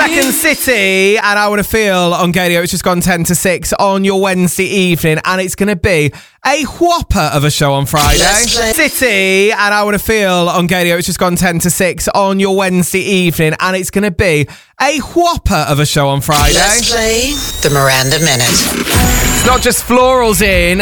Second City and I Wanna Feel on Gadio. It's just gone 10 to 6 on your Wednesday evening, and it's going to be a whopper of a show on Friday. City and I Wanna Feel on Gadio. It's just gone 10 to 6 on your Wednesday evening, and it's going to be a whopper of a show on Friday. Let's play the Miranda Minute. It's not just florals in